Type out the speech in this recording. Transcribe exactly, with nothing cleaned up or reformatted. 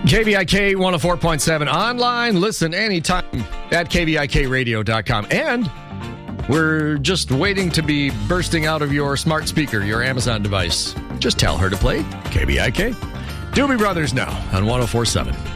K V I K one oh four point seven online. Listen anytime at K V I K radio dot com. And we're just waiting to be bursting out of your smart speaker, your Amazon device. Just tell her to play K V I K. Doobie Brothers now on one oh four point seven.